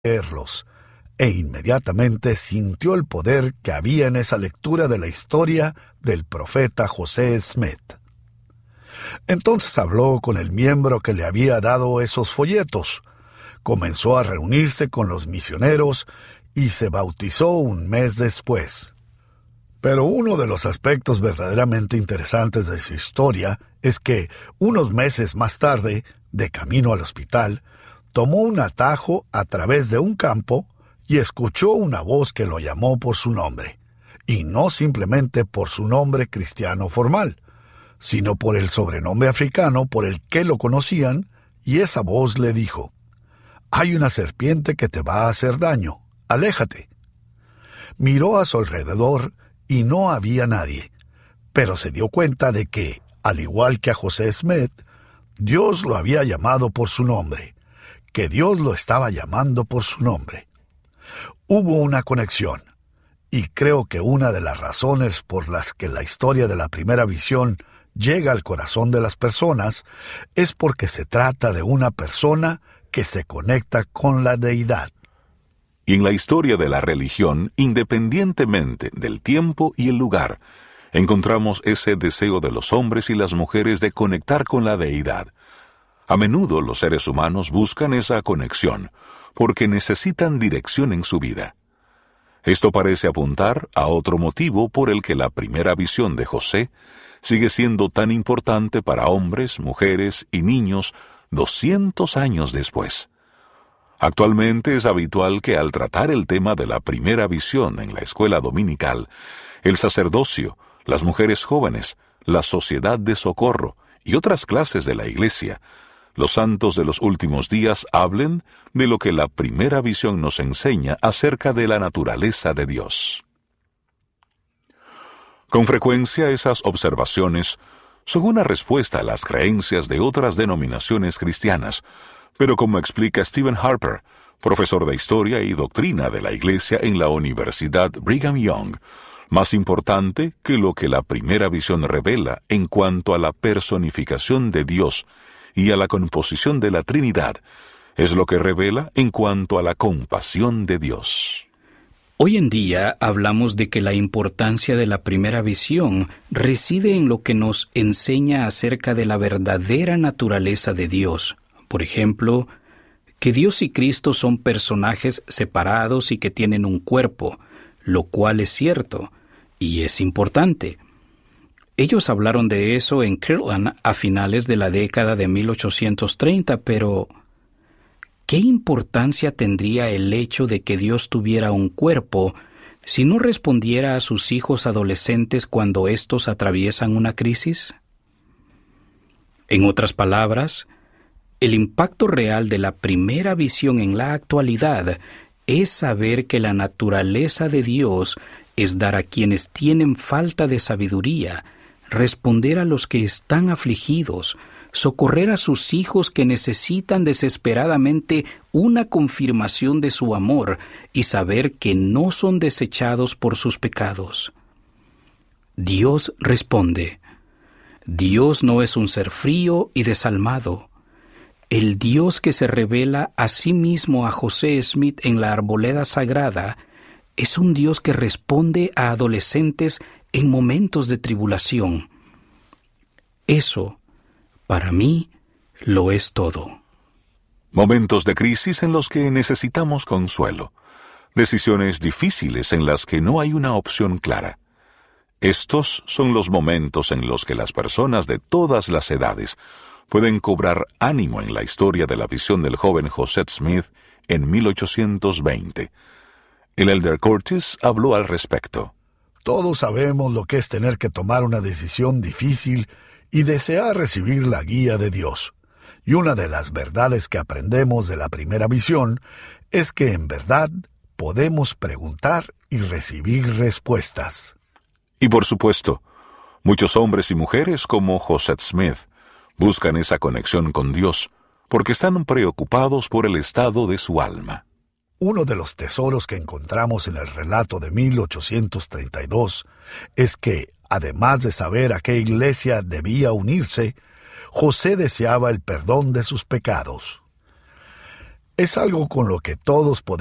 leerlos, e inmediatamente sintió el poder que había en esa lectura de la historia del profeta José Smith. Entonces habló con el miembro que le había dado esos folletos, comenzó a reunirse con los misioneros y se bautizó un mes después. Pero uno de los aspectos verdaderamente interesantes de su historia es que, unos meses más tarde, de camino al hospital, tomó un atajo a través de un campo y escuchó una voz que lo llamó por su nombre, y no simplemente por su nombre cristiano formal, sino por el sobrenombre africano por el que lo conocían, y esa voz le dijo: «Hay una serpiente que te va a hacer daño, aléjate». Miró a su alrededor y no había nadie, pero se dio cuenta de que, al igual que a José Smith, Dios lo había llamado por su nombre, que Dios lo estaba llamando por su nombre. Hubo una conexión, y creo que una de las razones por las que la historia de la primera visión llega al corazón de las personas es porque se trata de una persona que se conecta con la deidad. Y en la historia de la religión, independientemente del tiempo y el lugar, encontramos ese deseo de los hombres y las mujeres de conectar con la deidad. A menudo los seres humanos buscan esa conexión porque necesitan dirección en su vida. Esto parece apuntar a otro motivo por el que la primera visión de José sigue siendo tan importante para hombres, mujeres y niños 200 años después. Actualmente es habitual que al tratar el tema de la primera visión en la escuela dominical, el sacerdocio, las mujeres jóvenes, la sociedad de socorro y otras clases de la iglesia, los santos de los últimos días hablen de lo que la primera visión nos enseña acerca de la naturaleza de Dios. Con frecuencia esas observaciones son una respuesta a las creencias de otras denominaciones cristianas, pero como explica Stephen Harper, profesor de Historia y Doctrina de la Iglesia en la Universidad Brigham Young, más importante que lo que la primera visión revela en cuanto a la personificación de Dios y a la composición de la Trinidad, es lo que revela en cuanto a la compasión de Dios. Hoy en día hablamos de que la importancia de la primera visión reside en lo que nos enseña acerca de la verdadera naturaleza de Dios. Por ejemplo, que Dios y Cristo son personajes separados y que tienen un cuerpo, lo cual es cierto y es importante. Ellos hablaron de eso en Kirtland a finales de la década de 1830, pero ¿qué importancia tendría el hecho de que Dios tuviera un cuerpo si no respondiera a sus hijos adolescentes cuando éstos atraviesan una crisis? En otras palabras, el impacto real de la primera visión en la actualidad es saber que la naturaleza de Dios es dar a quienes tienen falta de sabiduría, responder a los que están afligidos, socorrer a sus hijos que necesitan desesperadamente una confirmación de su amor y saber que no son desechados por sus pecados. Dios responde. Dios no es un ser frío y desalmado. El Dios que se revela a sí mismo a José Smith en la arboleda sagrada es un Dios que responde a adolescentes en momentos de tribulación. Eso, para mí, lo es todo. Momentos de crisis en los que necesitamos consuelo. Decisiones difíciles en las que no hay una opción clara. Estos son los momentos en los que las personas de todas las edades pueden cobrar ánimo en la historia de la visión del joven José Smith en 1820. El elder Curtis habló al respecto. Todos sabemos lo que es tener que tomar una decisión difícil y desear recibir la guía de Dios. Y una de las verdades que aprendemos de la primera visión es que en verdad podemos preguntar y recibir respuestas. Y por supuesto, muchos hombres y mujeres como José Smith buscan esa conexión con Dios porque están preocupados por el estado de su alma. Uno de los tesoros que encontramos en el relato de 1832 es que, además de saber a qué iglesia debía unirse, José deseaba el perdón de sus pecados. Es algo con lo que todos podemos